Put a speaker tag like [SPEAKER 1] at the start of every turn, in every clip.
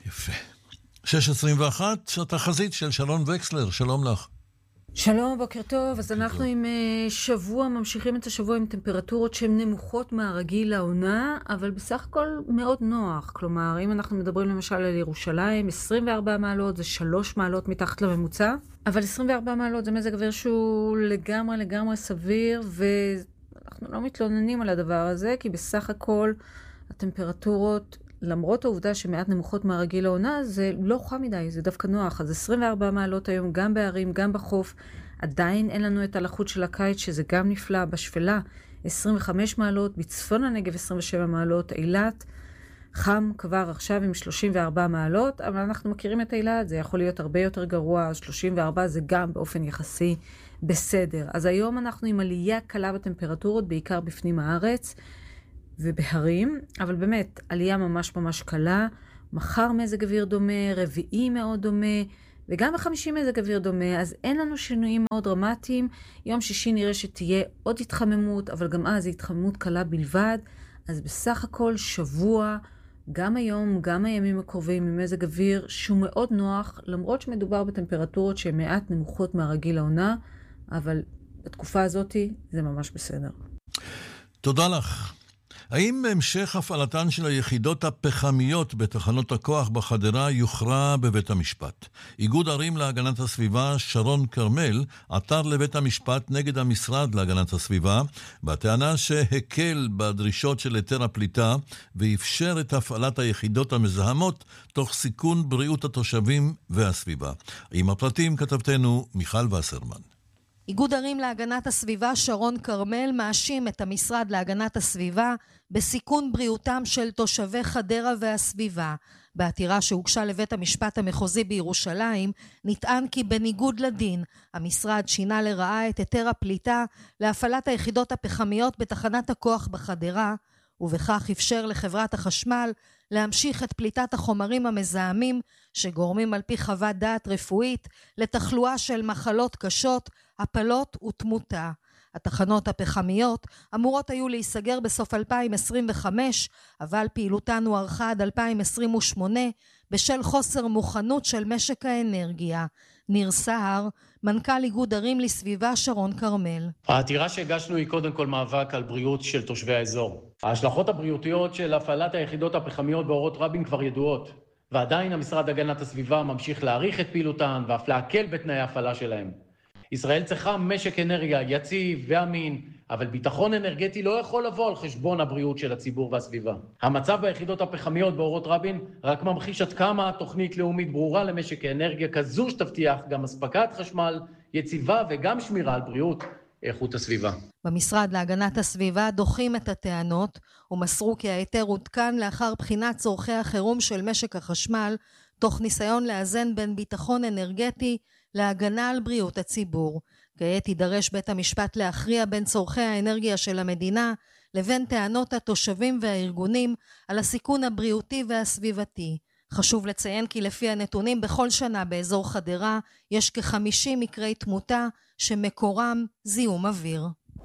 [SPEAKER 1] יפה. 6:21, התחזית של שרון וקסלר, שלום לך.
[SPEAKER 2] שלום, בוקר טוב. אז אנחנו עם שבוע, ממשיכים את השבוע עם טמפרטורות שהן נמוכות מהרגיל לעונה, אבל בסך הכל מאוד נוח. כלומר, אם אנחנו מדברים למשל על ירושלים, 24 מעלות זה 3 מעלות מתחת לממוצע, אבל 24 מעלות זה מזג אוויר שהוא לגמרי סביר, ואנחנו לא מתלוננים על הדבר הזה, כי בסך הכל הטמפרטורות, למרות העובדה שמעט נמוכות מהרגיל לעונה, זה לא חם מדי, זה דווקא נוח. אז 24 מעלות היום גם בערים, גם בחוף. עדיין אין לנו את הלחות של הקיץ, שזה גם נפלא. בשפלה 25 מעלות, בצפון הנגב 27 מעלות, אילת חם כבר עכשיו עם 34 מעלות, אבל אנחנו מכירים את אילת, זה יכול להיות הרבה יותר גרוע, 34 זה גם באופן יחסי בסדר. אז היום אנחנו עם עלייה קלה בטמפרטורות, בעיקר בפנים הארץ ובהרים, אבל באמת עלייה ממש קלה. מחר מזג אוויר דומה, רביעי מאוד דומה, וגם בחמישי מזג אוויר דומה, אז אין לנו שינויים מאוד דרמטיים. יום שישי נראה שתהיה עוד התחממות, אבל גם אז התחממות קלה בלבד. אז בסך הכל שבוע, גם היום, גם הימים הקרובים, עם מזג אוויר שהוא מאוד נוח, למרות שמדובר בטמפרטורות שהן מעט נמוכות מהרגיל לעונה, אבל בתקופה הזאת זה ממש בסדר.
[SPEAKER 1] תודה לך. האם המשך הפעלתן של היחידות הפחמיות בתחנות הכוח בחדרה יוכרע בבית המשפט? איגוד ערים להגנת הסביבה שרון כרמל עתר לבית המשפט נגד המשרד להגנת הסביבה, בטענה שהקל בדרישות של היתר הפליטה ואפשר את הפעלת היחידות המזהמות תוך סיכון בריאות התושבים והסביבה. עם הפרטים כתבתנו מיכל וסרמן.
[SPEAKER 3] איגוד ערים להגנת הסביבה שרון כרמל מאשים את המשרד להגנת הסביבה בסיכון בריאותם של תושבי חדרה והסביבה. בעתירה שהוגשה לבית המשפט המחוזי בירושלים נטען כי בניגוד לדין המשרד שינה לרעה את היתר הפליטה להפעלת היחידות הפחמיות בתחנת הכוח בחדרה, ובכך אפשר לחברת החשמל להמשיך את פליטת החומרים המזהמים שגורמים על פי חוות דעת רפואית לתחלואה של מחלות קשות, הפלות ותמותה. התחנות הפחמיות אמורות היו להיסגר בסוף 2025, אבל פעילותן הוארכה עד 2028 בשל חוסר מוכנות של משק האנרגיה. ניר סהר, מנכ"ל איגוד ערים לסביבה שרון כרמל.
[SPEAKER 4] העתירה שהגשנו היא קודם כל מאבק על בריאות של תושבי האזור. ההשלכות הבריאותיות של הפעלת היחידות הפחמיות באורות רבין כבר ידועות, ועדיין המשרד להגנת הסביבה ממשיך להאריך את פעילותן ואף להקל בתנאי ההפעלה שלהם. ישראל צריכה משק אנרגיה יציב ואמין, אבל ביטחון אנרגטי לא יכול לבוא על חשבון הבריאות של הציבור והסביבה. המצב ביחידות הפחמיות באורות רבין רק ממחיש עד כמה תוכנית לאומית ברורה למשק האנרגיה כזו שתבטיח גם הספקת חשמל יציבה וגם שמירה על בריאות איכות הסביבה.
[SPEAKER 3] במשרד להגנת הסביבה דוחים את הטענות ומסרו כי ההיתר עודכן לאחר בחינת צורכי החירום של משק החשמל, תוך ניסיון לאזן בין ביטחון אנרגטי להגנה על בריאות הציבור. כעת יידרש בית המשפט להכריע בין צורכי האנרגיה של המדינה לבין טענות התושבים והארגונים על הסיכון הבריאותי והסביבתי. חשוב לציין כי לפי הנתונים בכל שנה באזור חדרה יש כ-50 מקרי תמותה שמקורם זיהום אוויר.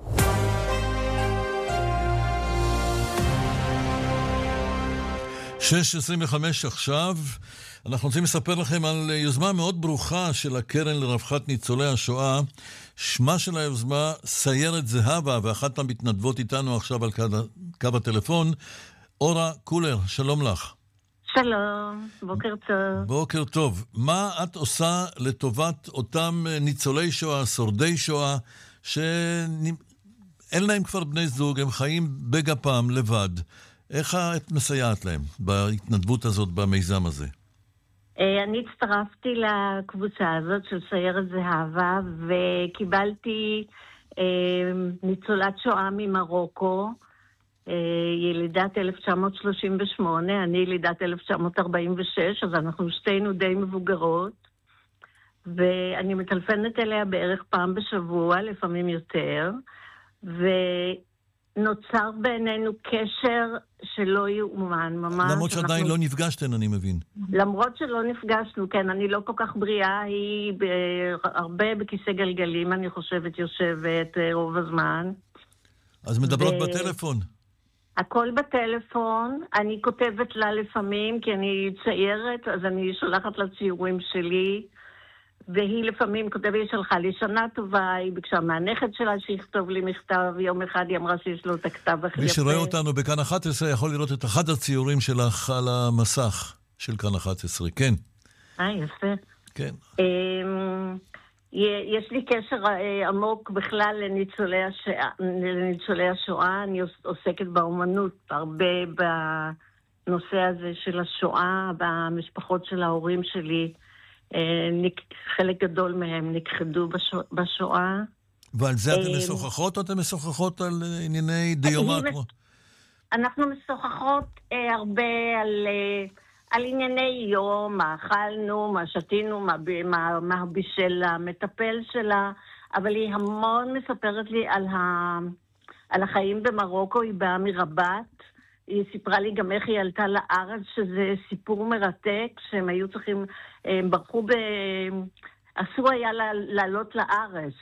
[SPEAKER 1] שש 25 עכשיו. אנחנו רוצים לספר לכם על יוזמה מאוד ברוכה של הקרן לרווחת ניצולי השואה. שמה של היוזמה סיירת זהבה, ואחת המתנדבות איתנו עכשיו על קו הטלפון, אורה קולר, שלום לך.
[SPEAKER 5] שלום, בוקר טוב.
[SPEAKER 1] בוקר טוב. מה את עושה לטובת אותם ניצולי שואה, שורדי שואה, שאין להם כבר בני זוג, הם חיים בגפם לבד? איך את מסייעת להם בהתנדבות הזאת, במיזם הזה?
[SPEAKER 5] אני הצטרפתי לקבוצה הזאת של סיירת זהבה, וקיבלתי ניצולת שואה ממרוקו, ילידת 1938, אני ילידת 1946, אז אנחנו שתינו די מבוגרות, ואני מטלפנת אליה בערך פעם בשבוע, לפעמים יותר, נוצר בינינו קשר שלא יאומן, ממש.
[SPEAKER 1] למרות שעדיין לא נפגשתן, אני מבין.
[SPEAKER 5] למרות שלא נפגשנו, כן, אני לא כל כך בריאה, היא הרבה בכיסא גלגלים, אני חושבת, יושבת רוב הזמן.
[SPEAKER 1] אז מדברות בטלפון?
[SPEAKER 5] הכל בטלפון, אני כותבת לה לפעמים, כי אני ציירת, אז אני שולחת לה ציורים שלי, והיא לפעמים כותבת, היא שלחה לי שנה טובה, היא ביקשה מהנכד שלה שיכתוב לי מכתב, יום אחד היא אמרה שיש לו את הכתב הכי יפה.
[SPEAKER 1] מי שרואה אותנו בכאן 11 יכול לראות את אחד הציורים שלך על המסך של כאן 11, כן.
[SPEAKER 5] יפה.
[SPEAKER 1] כן.
[SPEAKER 5] יש לי קשר עמוק בכלל לניצולי השואה, אני עוסקת באומנות הרבה בנושא הזה של השואה, במשפחות של ההורים שלי, חלק גדול מהם נכחדו בשואה. ועל זה
[SPEAKER 1] אתם משוחחות או אתם משוחחות על ענייני דיומה?
[SPEAKER 5] אנחנו משוחחות הרבה על ענייני יום, מה אכלנו, מה שתינו, מה בישל המטפל שלה, אבל היא המון מספרת לי על החיים במרוקו, היא באה מרבת, היא סיפרה לי גם איך היא עלתה לארץ, שזה סיפור מרתק, שהם היו צריכים, הם ברחו אסור היה לעלות לארץ,